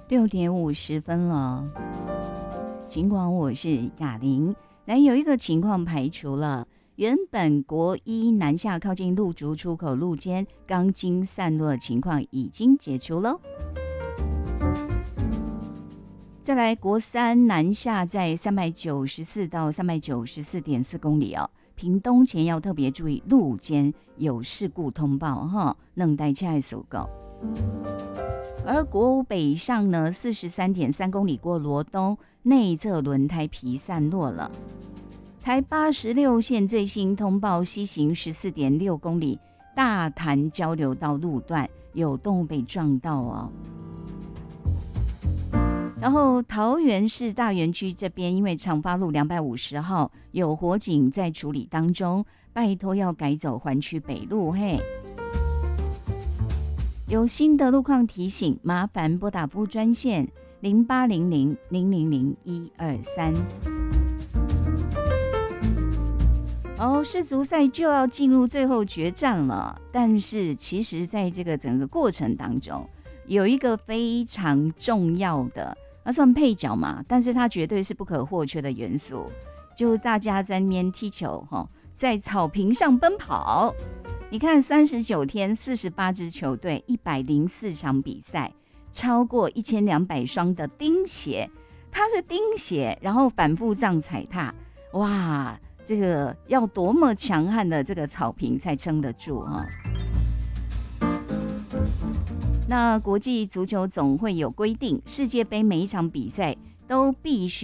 6:50了。尽管我是雅玲，但有一个情况排除了，原本国一南下靠近鹿竹出口路肩钢筋散落的情况已经解除了。再来，国三南下在394到394.4公里哦，屏东前要特别注意路肩有事故通报哈，能带起来搜狗。而国五北上呢，43.3公里过罗东，内侧轮胎皮散落了。台86线最新通报西行14.6公里，大潭交流道路段有动物被撞到哦。然后桃园市大园区这边，因为长发路250号有火警在处理当中，拜托要改走环区北路嘿。有新的路况提醒，麻烦拨打服务专线0800-000-123。世足赛就要进入最后决战了，但是其实在这个整个过程当中，有一个非常重要的，那算配角嘛，但是它绝对是不可或缺的元素，就是大家在那边踢球，在草坪上奔跑。你看39天48支球队104场比赛，超过1200双的钉鞋，它是钉鞋，然后反复这样踩踏，哇，这个要多么强悍的这个草坪才撑得住啊！那国际足球总会有规定，世界杯每一场比赛都必须